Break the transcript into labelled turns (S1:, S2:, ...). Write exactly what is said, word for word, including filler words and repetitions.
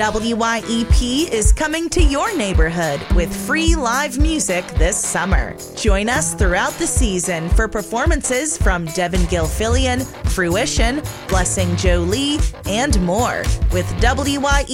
S1: W Y E P is coming to your neighborhood with free live music this summer. Join us throughout the season for performances from Devin Gilfillian, Fruition, Blessing Jolie, and more with W Y E P